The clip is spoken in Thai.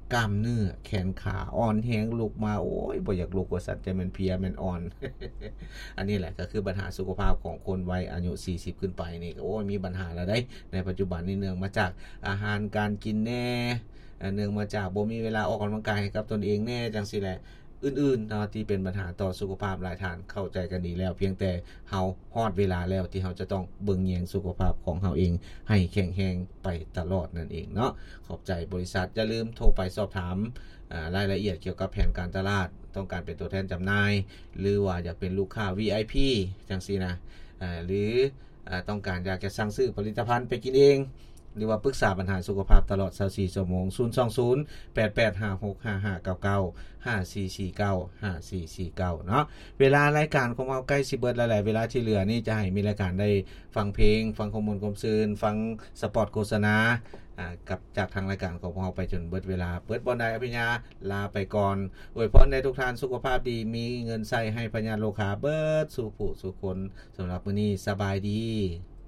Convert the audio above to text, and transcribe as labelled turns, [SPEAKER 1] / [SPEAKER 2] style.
[SPEAKER 1] กล้ามเนื้อแขนขาอ่อนแรงลุกมาโอ้ยบ่อยากลุกว่าซั่นแต่มันเพลียมันอ่อน อันนี้แหละก็คือปัญหาสุขภาพของคนวัยอายุ40ขึ้นไปนี่ก็โอ้ยมีปัญหาแล้วได้ในปัจจุบันนี้เนื่องมาจากอาหารการกินแน่เนื่องมาจากบ่มีเวลาออกกำลังกายให้กับตนเองแน่จังซี่แหละอื่นๆเนาะที่เป็นปัญหาต่อสุขภาพหลายท่านเข้าใจกันดีแล้วเพียงแต่เฮาฮอดเวลาแล้วที่เฮาจะต้องเบิ่งแยงสุขภาพของเฮาเองให้แข็งแรงไปตลอดนั่นเองเนาะขอบใจบริษัทอย่าลืมโทรไปสอบถามรายละเอียดเกี่ยวกับแผนการตลาดต้องการเป็นตัวแทนจำหน่ายหรือว่าอยากเป็นลูกค้า VIP จังซี่นะหรือต้องการอยากจะสั่งซื้อผลิตภัณฑ์ไปกินเองหรือว่าปรึกษาปัญหาสุขภาพตลอด24ชั่วโมง02088565599 5449 5449เนาะเวลารายการของเราใกล้สิเบิดแล้วแหละเวลาที่เหลือนี่จะให้มีรายการได้ฟังเพลงฟังข้อมูลความซื่นฟังสปอตโฆษณากับจากทางรายการของเราไปจนเบิดเวลาเปิดบอนไดอภิญญาลาไปก่อนอวยพรให้ทุกท่านสุขภาพดีมีเงินใช้ให้พญาโลคาเบิดสู่ผู้สู่คนสำหรับมื้อนี้สบายดี